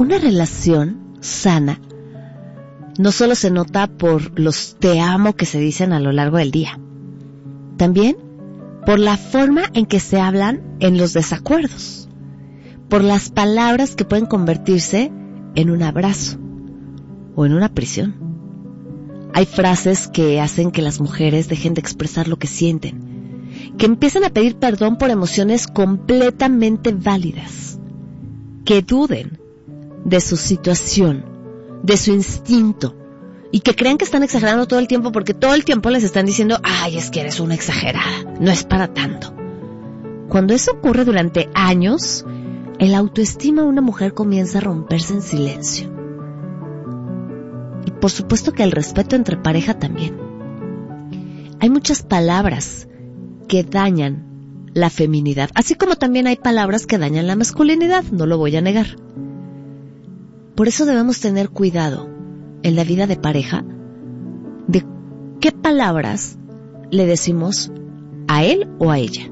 Una relación sana no solo se nota por los te amo que se dicen a lo largo del día, también por la forma en que se hablan en los desacuerdos, por las palabras que pueden convertirse en un abrazo o en una prisión. Hay frases que hacen que las mujeres dejen de expresar lo que sienten, que empiezan a pedir perdón por emociones completamente válidas, que duden de su situación, de su instinto, y que crean que están exagerando todo el tiempo porque todo el tiempo les están diciendo, ay, es que eres una exagerada, no es para tanto. Cuando eso ocurre durante años, el autoestima de una mujer comienza a romperse en silencio. Y por supuesto que el respeto entre pareja también. Hay muchas palabras que dañan la feminidad, así como también hay palabras que dañan la masculinidad, no lo voy a negar. Por eso debemos tener cuidado en la vida de pareja de qué palabras le decimos a él o a ella.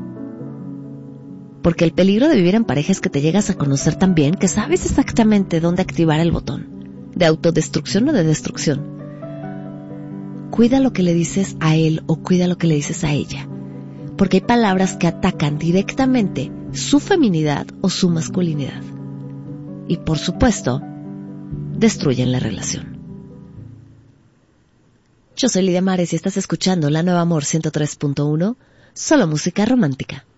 Porque el peligro de vivir en pareja es que te llegas a conocer tan bien que sabes exactamente dónde activar el botón de autodestrucción o de destrucción. Cuida lo que le dices a él o cuida lo que le dices a ella, porque hay palabras que atacan directamente su feminidad o su masculinidad. Y por supuesto, destruyen la relación. Yo soy Lidia Mares y estás escuchando La Nueva Amor 103.1, solo música romántica.